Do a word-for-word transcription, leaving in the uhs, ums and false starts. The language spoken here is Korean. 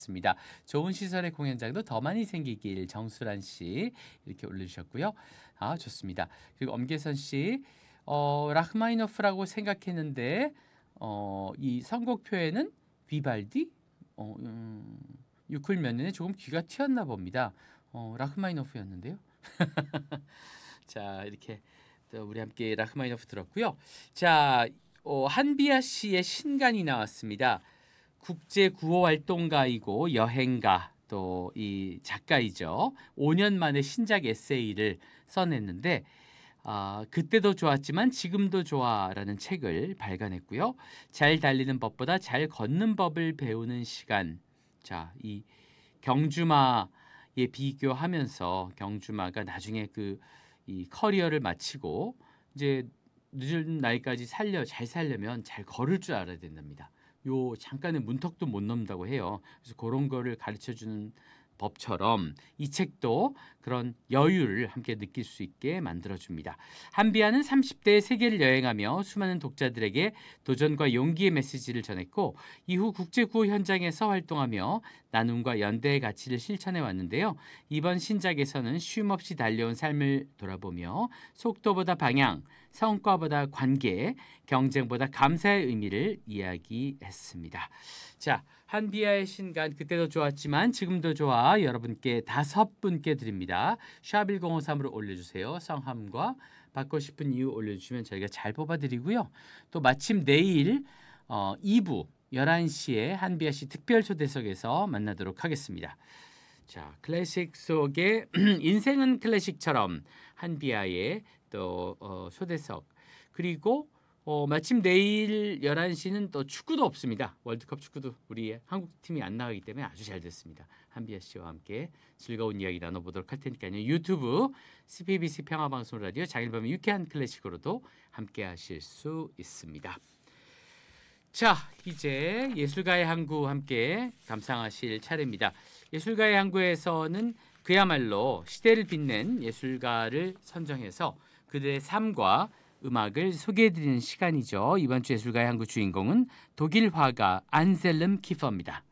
습니다. 좋은 시설의 공연장도 더 많이 생기길 정수란 씨 이렇게 올려주셨고요. 아 좋습니다. 그리고 엄계선 씨 어, 라흐마니노프라고 생각했는데 어, 이 선곡표에는 비발디 어, 음, 유클 몇 년에 조금 귀가 튀었나 봅니다. 어, 라흐마니노프였는데요. 자 이렇게 또 우리 함께 라흐마니노프 들었고요. 자 어, 한비아 씨의 신간이 나왔습니다. 국제 구호 활동가이고 여행가 또 이 작가이죠. 오 년 만에 신작 에세이를 써냈는데 아, 그때도 좋았지만 지금도 좋아라는 책을 발간했고요. 잘 달리는 법보다 잘 걷는 법을 배우는 시간. 자, 이 경주마에 비교하면서 경주마가 나중에 그 이 커리어를 마치고 이제 늦은 나이까지 살려 잘 살려면 잘 걸을 줄 알아야 된답니다. 요 잠깐의 문턱도 못 넘는다고 해요. 그래서 그런 거를 가르쳐 주는 법처럼 이 책도 그런 여유를 함께 느낄 수 있게 만들어줍니다. 한비아는 삼십 대에 세계를 여행하며 수많은 독자들에게 도전과 용기의 메시지를 전했고 이후 국제구호 현장에서 활동하며 나눔과 연대의 가치를 실천해 왔는데요. 이번 신작에서는 쉼없이 달려온 삶을 돌아보며 속도보다 방향, 성과보다 관계, 경쟁보다 감사의 의미를 이야기했습니다. 자, 한비아의 신간 그때도 좋았지만 지금도 좋아 여러분께 다섯 분께 드립니다. 샵 일공오삼으로 올려주세요. 성함과 받고 싶은 이유 올려주시면 저희가 잘 뽑아드리고요. 또 마침 내일 어, 이 부 열한 시에 한비아 씨 특별 초대석에서 만나도록 하겠습니다. 자, 클래식 속의 인생은 클래식처럼 한비아의 또 어, 초대석 그리고 어, 마침 내일 열한 시는 또 축구도 없습니다. 월드컵 축구도 우리 한국 팀이 안 나가기 때문에 아주 잘 됐습니다. 한비아 씨와 함께 즐거운 이야기 나눠보도록 할 테니까요. 유튜브 씨피비씨 평화방송 라디오 장일범의 유쾌한 클래식으로도 함께 하실 수 있습니다. 자, 이제 예술가의 항구 함께 감상하실 차례입니다. 예술가의 항구에서는 그야말로 시대를 빛낸 예술가를 선정해서 그들의 삶과 음악을 소개해드리는 시간이죠. 이번 주 예술가의 항구 주인공은 독일 화가 안셀름 키퍼입니다.